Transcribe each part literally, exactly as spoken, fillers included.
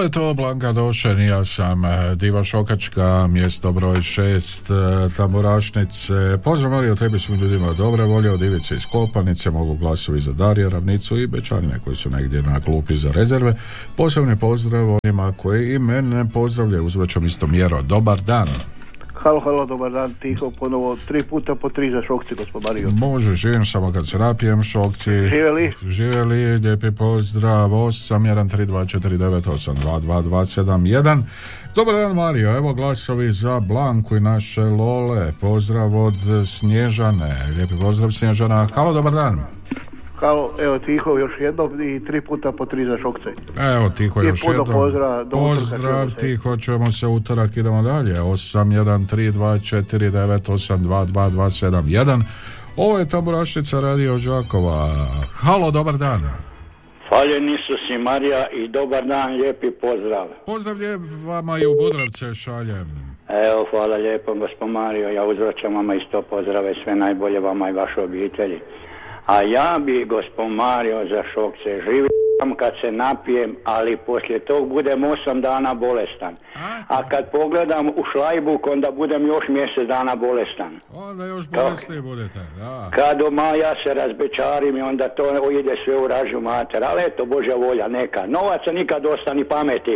Bilo je to Blanka Došen, ja sam Diva Šokačka, mjesto broj šest, Tamburašnice. Pozdrav Mario, tebi svim ljudima dobre volje, od Ivice iz Kopanice, mogu glasovi za Darija, Ravnicu i Bečanine koji su negdje na klupi za rezerve. Posebni pozdrav onima koji i mene pozdravljaju, uzvraćam isto mjero. Dobar dan. Halo, halo, dobar dan, tiho, ponovo tri puta po tri za Šokci, gospod Mario. Može, živim samo kad se napijem, Šokci. Živjeli? Živjeli, lijepi pozdrav, osam jedan tri dva četiri devet osam dva dva dva sedam jedan. Dobar dan Mario, evo glasovi za Blanku i naše Lole, pozdrav od Snježane, lijepi pozdrav Snježana, halo, dobar dan. Halo, evo tiho još jednom i tri puta po tri za Šokce. Evo tiho još jednom. Pozdrav, pozdrav tiho, čujemo se utorak, idemo dalje. osam jedan tri dva četiri devet osam dva dva dva sedam jedan. Ovo je Tamburašnica Radio Đakova. Halo, dobar dan. Hvaljeni su si Marija i dobar dan, lijepi pozdrav. Pozdrav lijep vama i u Budravce šaljem. Evo, hvala lijepo gospod Mario, ja uzvraćam vama isto pozdrave, sve najbolje vama i vašoj obitelji. A ja bi, gospod Mario, za Šokce živim kad se napijem, ali poslije tog budem osam dana bolestan. A kad pogledam u šlajbuk, onda budem još mjesec dana bolestan. Onda još bolesni budete, da. Kad doma ja se razbečarim i onda to ide sve u ražu mater, ali eto, Božja volja, neka. Novaca nikad dosta, ni pameti.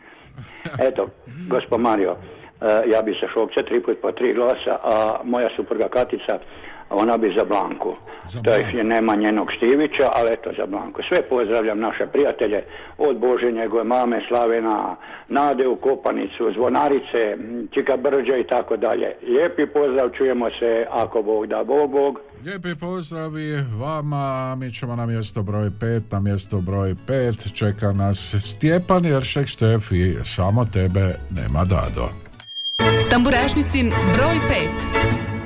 Eto, gospod Mario, ja bi sa Šokce tri put po tri glasa, a moja supruga Katica, ona bi za Blanku. Za to je nema njenog Štivića, ali eto za Blanku. Sve pozdravljam naše prijatelje, od Bože njegove mame, Slavena, Nade u Kopanicu, Zvonarice, Čika Brđa i tako dalje. Lijepi pozdrav, čujemo se ako Bog da, Bog, Bog. Lijepi pozdravi vama, mi ćemo na mjesto broj pet, na mjesto broj pet čeka nas Stjepan Jeršek Štef i Samo tebe nema Dado. Tamburašnicin broj pet.